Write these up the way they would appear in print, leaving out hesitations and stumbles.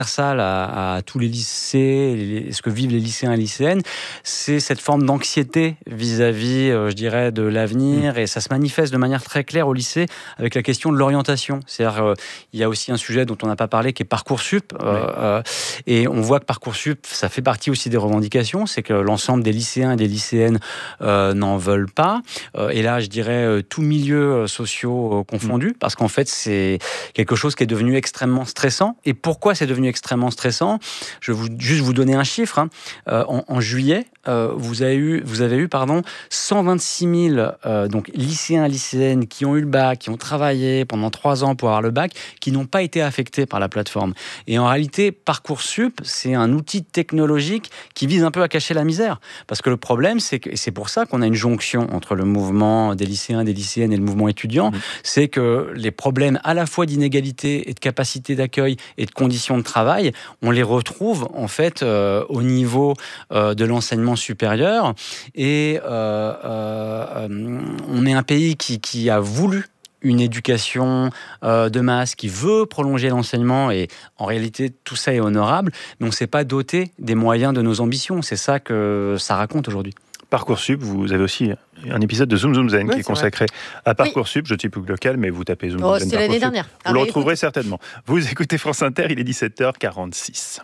à tous les lycées, ce que vivent les lycéens et lycéennes, c'est cette forme d'anxiété vis-à-vis, je dirais, de l'avenir, et ça se manifeste de manière très claire au lycée avec la question de l'orientation. C'est-à-dire, il y a aussi un sujet dont on n'a pas parlé qui est Parcoursup, et on voit que Parcoursup, ça fait partie aussi des revendications, c'est que l'ensemble des lycéens et des lycéennes n'en veulent pas, et là, je dirais, tous milieux sociaux confondus, parce qu'en fait, c'est quelque chose qui est devenu extrêmement stressant. Et pourquoi c'est devenu extrêmement stressant ? Je vais juste vous donner un chiffre. En juillet, vous avez eu 126 000 donc lycéens et lycéennes qui ont eu le bac, qui ont travaillé pendant 3 ans pour avoir le bac, qui n'ont pas été affectés par la plateforme. Et en réalité, Parcoursup, c'est un outil technologique qui vise un peu à cacher la misère. Parce que le problème, c'est que, et c'est pour ça qu'on a une jonction entre le mouvement des lycéens, des lycéennes et le mouvement étudiant, c'est que les problèmes à la fois d'inégalité et de capacité d'accueil et de conditions de travail, on les retrouve en fait au niveau de l'enseignement supérieur. Et on est un pays qui a voulu une éducation de masse, qui veut prolonger l'enseignement, et en réalité tout ça est honorable, mais on ne s'est pas doté des moyens de nos ambitions. C'est ça que ça raconte aujourd'hui. Parcoursup, vous avez aussi un épisode de Zoom Zoom Zen qui est consacré à Parcoursup. Je ne suis plus local, mais vous tapez Zoom Zoom Zen. C'était l'année dernière. Vous le retrouverez certainement. Vous écoutez France Inter, il est 17h46.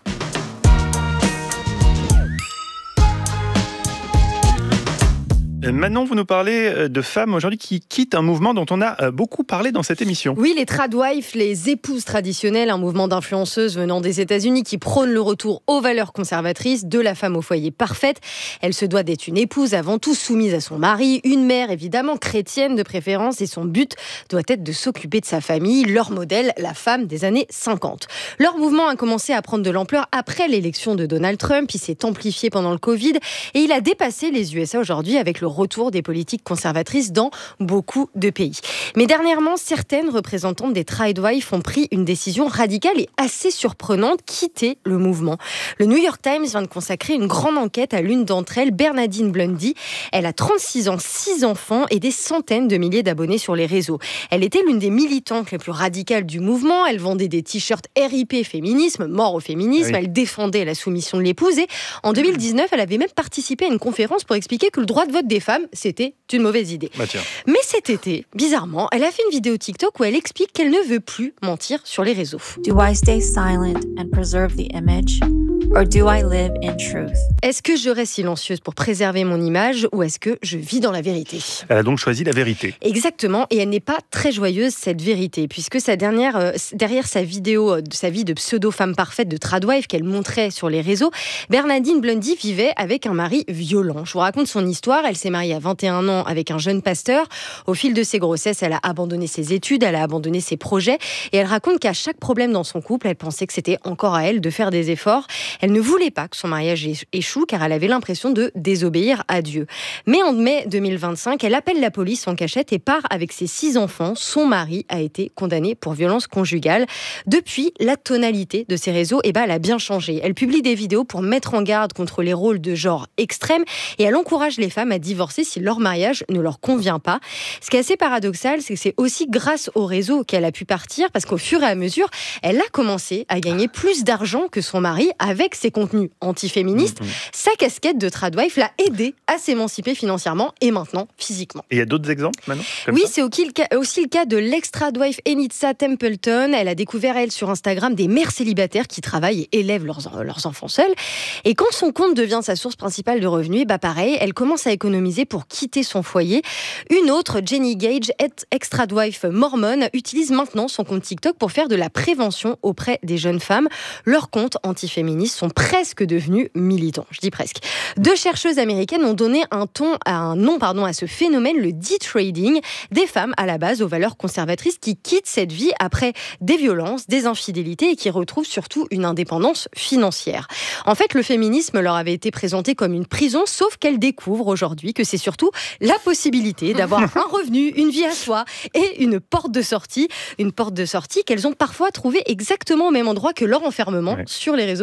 Manon, vous nous parlez de femmes aujourd'hui qui quittent un mouvement dont on a beaucoup parlé dans cette émission. Oui, les tradwives, les épouses traditionnelles, un mouvement d'influenceuses venant des États-Unis qui prône le retour aux valeurs conservatrices de la femme au foyer parfaite. Elle se doit d'être une épouse avant tout, soumise à son mari, une mère évidemment, chrétienne de préférence, et son but doit être de s'occuper de sa famille. Leur modèle, la femme des années 50. Leur mouvement a commencé à prendre de l'ampleur après l'élection de Donald Trump. Il s'est amplifié pendant le Covid et il a dépassé les USA aujourd'hui avec le retour des politiques conservatrices dans beaucoup de pays. Mais dernièrement, certaines représentantes des tradwives ont pris une décision radicale et assez surprenante, quitter le mouvement. Le New York Times vient de consacrer une grande enquête à l'une d'entre elles, Bernardine Blundy. Elle a 36 ans, 6 enfants et des centaines de milliers d'abonnés sur les réseaux. Elle était l'une des militantes les plus radicales du mouvement. Elle vendait des t-shirts RIP féminisme, mort au féminisme. Elle défendait la soumission de l'épouse et en 2019, elle avait même participé à une conférence pour expliquer que le droit de vote des femmes, c'était une mauvaise idée. Mais cet été, bizarrement, elle a fait une vidéo TikTok où elle explique qu'elle ne veut plus mentir sur les réseaux. Do I stay silent and preserve the image? Or do I live in truth? Est-ce que je reste silencieuse pour préserver mon image ou est-ce que je vis dans la vérité? Elle a donc choisi la vérité. Exactement, et elle n'est pas très joyeuse, cette vérité, puisque derrière sa vidéo de sa vie de pseudo-femme parfaite de tradwife qu'elle montrait sur les réseaux, Bernardine Blundy vivait avec un mari violent. Je vous raconte son histoire. Elle s'est mariée à 21 ans avec un jeune pasteur. Au fil de ses grossesses, elle a abandonné ses études, elle a abandonné ses projets, et elle raconte qu'à chaque problème dans son couple, elle pensait que c'était encore à elle de faire des efforts. Elle ne voulait pas que son mariage échoue car elle avait l'impression de désobéir à Dieu. Mais en mai 2025, elle appelle la police en cachette et part avec ses 6 enfants. Son mari a été condamné pour violence conjugale. Depuis, la tonalité de ses réseaux, elle a bien changé. Elle publie des vidéos pour mettre en garde contre les rôles de genre extrêmes et elle encourage les femmes à divorcer si leur mariage ne leur convient pas. Ce qui est assez paradoxal, c'est que c'est aussi grâce au réseau qu'elle a pu partir parce qu'au fur et à mesure, elle a commencé à gagner plus d'argent que son mari avec ses contenus antiféministes. Sa casquette de tradwife l'a aidé à s'émanciper financièrement et maintenant physiquement. Et il y a d'autres exemples maintenant c'est aussi le cas de l'ex-tradwife Enitza Templeton. Elle a découvert, elle, sur Instagram, des mères célibataires qui travaillent et élèvent leurs enfants seuls. Et quand son compte devient sa source principale de revenus, pareil, elle commence à économiser pour quitter son foyer. Une autre, Jenny Gage, ex-tradwife mormone, utilise maintenant son compte TikTok pour faire de la prévention auprès des jeunes femmes. Leurs comptes antiféministes sont presque devenus militants. Je dis presque. 2 chercheuses américaines ont donné un nom à ce phénomène, le de-trading, des femmes à la base aux valeurs conservatrices qui quittent cette vie après des violences, des infidélités et qui retrouvent surtout une indépendance financière. En fait, le féminisme leur avait été présenté comme une prison, sauf qu'elles découvrent aujourd'hui que c'est surtout la possibilité d'avoir un revenu, une vie à soi et une porte de sortie qu'elles ont parfois trouvée exactement au même endroit que leur enfermement sur les réseaux sociaux.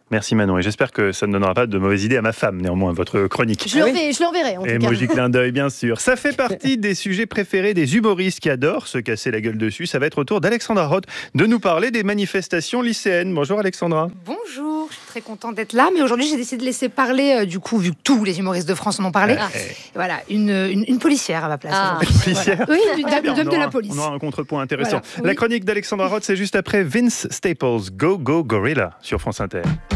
Merci Manon, et j'espère que ça ne donnera pas de mauvaises idées à ma femme, néanmoins, votre chronique. Je l'enverrai en tout cas. Emoji clin d'œil, bien sûr. Ça fait partie des sujets préférés des humoristes qui adorent se casser la gueule dessus. Ça va être au tour d'Alexandra Roth de nous parler des manifestations lycéennes. Bonjour Alexandra. Bonjour, je suis très contente d'être là, mais aujourd'hui j'ai décidé de laisser parler, du coup, vu que tous les humoristes de France en ont parlé, voilà, une policière à ma place. Policière. Voilà. Oui, une dame de la police. On aura un contrepoint intéressant. Voilà. La chronique d'Alexandra Roth, c'est juste après Vince Staples, Go Go Gorilla sur France Inter.